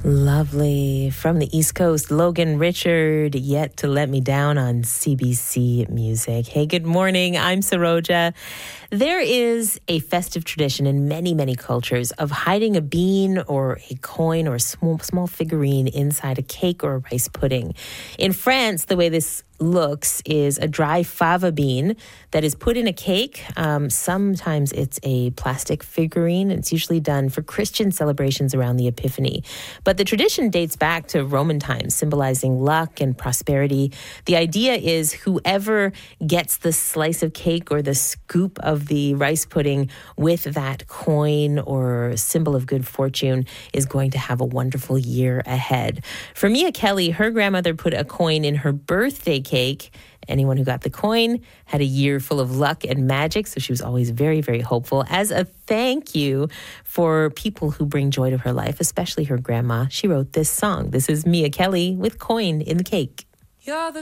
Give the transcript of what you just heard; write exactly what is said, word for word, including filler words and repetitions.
Lovely. From the East Coast, Logan Richard, Yet to Let Me Down on C B C Music. Hey, good morning. I'm Saroja. There is a festive tradition in many, many cultures of hiding a bean or a coin or a small, small figurine inside a cake or a rice pudding. In France, the way this looks is a dry fava bean that is put in a cake. Um, sometimes it's a plastic figurine. It's usually done for Christian celebrations around the Epiphany. But the tradition dates back to Roman times, symbolizing luck and prosperity. The idea is whoever gets the slice of cake or the scoop of the rice pudding with that coin or symbol of good fortune is going to have a wonderful year ahead. For Mia Kelly, her grandmother put a coin in her birthday cake. Anyone who got the coin had a year full of luck and magic, so she was always very, very hopeful. As a thank you for people who bring joy to her life, especially her grandma, she wrote this song. This is Mia Kelly with Coin in the Cake. You're the